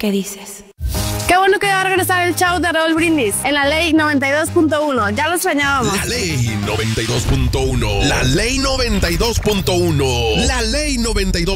¿Qué dices? Qué bueno que va a regresar el show de Raúl Brindis en la Ley 92.1. Ya lo extrañábamos. La Ley 92.1. La Ley 92.1. La Ley 92.